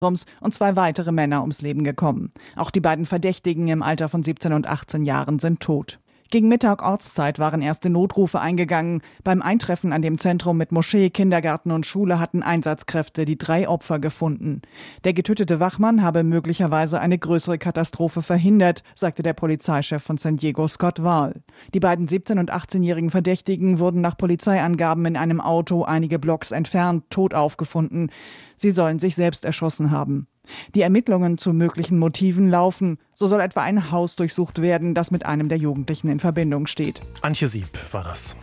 und 2 weitere Männer ums Leben gekommen. Auch die beiden Verdächtigen im Alter von 17 und 18 Jahren sind tot. Gegen Mittag Ortszeit waren erste Notrufe eingegangen. Beim Eintreffen an dem Zentrum mit Moschee, Kindergarten und Schule hatten Einsatzkräfte die 3 Opfer gefunden. Der getötete Wachmann habe möglicherweise eine größere Katastrophe verhindert, sagte der Polizeichef von San Diego, Scott Wahl. Die beiden 17- und 18-jährigen Verdächtigen wurden nach Polizeiangaben in einem Auto einige Blocks entfernt tot aufgefunden. Sie sollen sich selbst erschossen haben. Die Ermittlungen zu möglichen Motiven laufen. So soll etwa ein Haus durchsucht werden, das mit einem der Jugendlichen in Verbindung steht. Antje Sieb war das.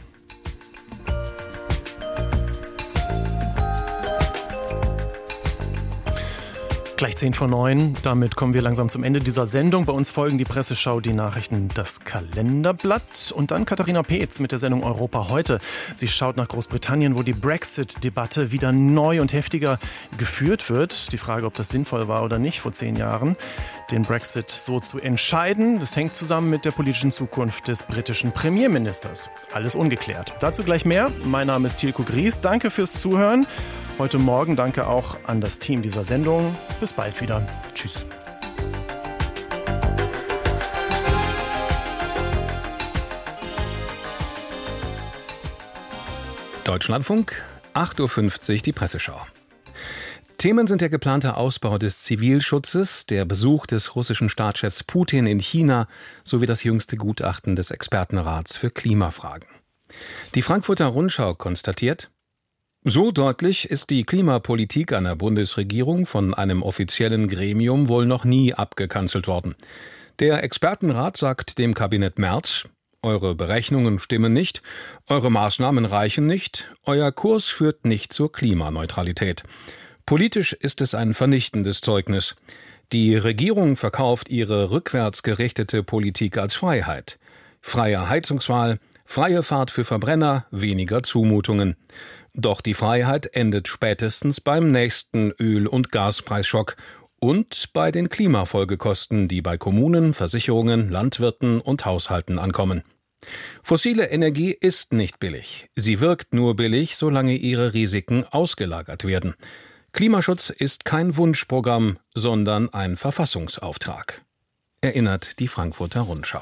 Gleich 10:09. Damit kommen wir langsam zum Ende dieser Sendung. Bei uns folgen die Presseschau, die Nachrichten, das Kalenderblatt und dann Katharina Peetz mit der Sendung Europa heute. Sie schaut nach Großbritannien, wo die Brexit-Debatte wieder neu und heftiger geführt wird. Die Frage, ob das sinnvoll war oder nicht vor 10 Jahren, den Brexit so zu entscheiden. Das hängt zusammen mit der politischen Zukunft des britischen Premierministers. Alles ungeklärt. Dazu gleich mehr. Mein Name ist Tilko Gries. Danke fürs Zuhören. Heute Morgen danke auch an das Team dieser Sendung. Bis bald wieder. Tschüss. Deutschlandfunk, 8:50 Uhr die Presseschau. Themen sind der geplante Ausbau des Zivilschutzes, der Besuch des russischen Staatschefs Putin in China sowie das jüngste Gutachten des Expertenrats für Klimafragen. Die Frankfurter Rundschau konstatiert: So deutlich ist die Klimapolitik einer Bundesregierung von einem offiziellen Gremium wohl noch nie abgekanzelt worden. Der Expertenrat sagt dem Kabinett Merz: Eure Berechnungen stimmen nicht, eure Maßnahmen reichen nicht, euer Kurs führt nicht zur Klimaneutralität. Politisch ist es ein vernichtendes Zeugnis. Die Regierung verkauft ihre rückwärts gerichtete Politik als Freiheit. Freie Heizungswahl, freie Fahrt für Verbrenner, weniger Zumutungen. Doch die Freiheit endet spätestens beim nächsten Öl- und Gaspreisschock und bei den Klimafolgekosten, die bei Kommunen, Versicherungen, Landwirten und Haushalten ankommen. Fossile Energie ist nicht billig. Sie wirkt nur billig, solange ihre Risiken ausgelagert werden. Klimaschutz ist kein Wunschprogramm, sondern ein Verfassungsauftrag, erinnert die Frankfurter Rundschau.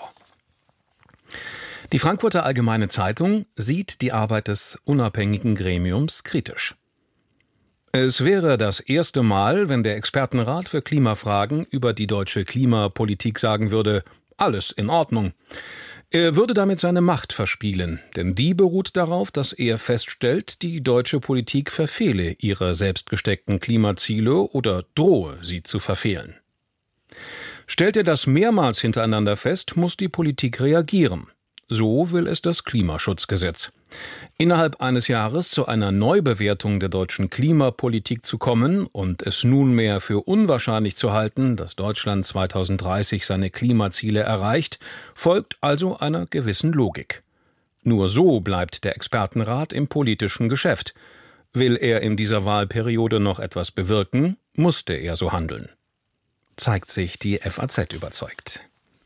Die Frankfurter Allgemeine Zeitung sieht die Arbeit des unabhängigen Gremiums kritisch. Es wäre das erste Mal, wenn der Expertenrat für Klimafragen über die deutsche Klimapolitik sagen würde: Alles in Ordnung. Er würde damit seine Macht verspielen, denn die beruht darauf, dass er feststellt, die deutsche Politik verfehle ihre selbst gesteckten Klimaziele oder drohe, sie zu verfehlen. Stellt er das mehrmals hintereinander fest, muss die Politik reagieren. So will es das Klimaschutzgesetz. Innerhalb eines Jahres zu einer Neubewertung der deutschen Klimapolitik zu kommen und es nunmehr für unwahrscheinlich zu halten, dass Deutschland 2030 seine Klimaziele erreicht, folgt also einer gewissen Logik. Nur so bleibt der Expertenrat im politischen Geschäft. Will er in dieser Wahlperiode noch etwas bewirken, musste er so handeln. Zeigt sich die FAZ überzeugt.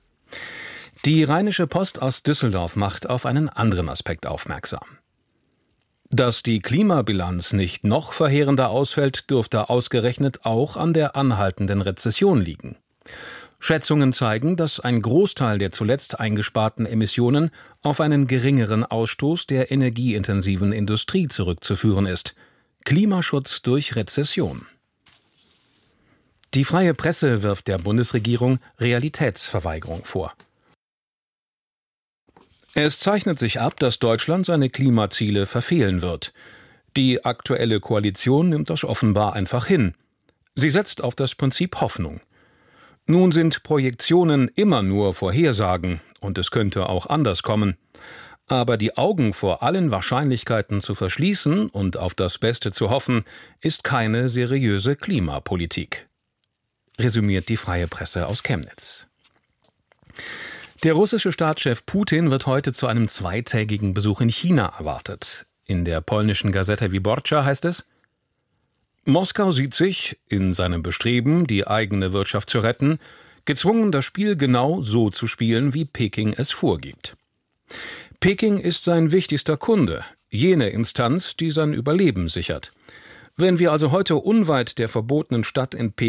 Die Rheinische Post aus Düsseldorf macht auf einen anderen Aspekt aufmerksam. Dass die Klimabilanz nicht noch verheerender ausfällt, dürfte ausgerechnet auch an der anhaltenden Rezession liegen. Schätzungen zeigen, dass ein Großteil der zuletzt eingesparten Emissionen auf einen geringeren Ausstoß der energieintensiven Industrie zurückzuführen ist. Klimaschutz durch Rezession. Die Freie Presse wirft der Bundesregierung Realitätsverweigerung vor. Es zeichnet sich ab, dass Deutschland seine Klimaziele verfehlen wird. Die aktuelle Koalition nimmt das offenbar einfach hin. Sie setzt auf das Prinzip Hoffnung. Nun sind Projektionen immer nur Vorhersagen und es könnte auch anders kommen. Aber die Augen vor allen Wahrscheinlichkeiten zu verschließen und auf das Beste zu hoffen, ist keine seriöse Klimapolitik. Resümiert die Freie Presse aus Chemnitz. Der russische Staatschef Putin wird heute zu einem 2-tägigen Besuch in China erwartet. In der polnischen Gazeta Wyborcza heißt es: Moskau sieht sich, in seinem Bestreben, die eigene Wirtschaft zu retten, gezwungen, das Spiel genau so zu spielen, wie Peking es vorgibt. Peking ist sein wichtigster Kunde, jene Instanz, die sein Überleben sichert. Wenn wir also heute unweit der verbotenen Stadt in Peking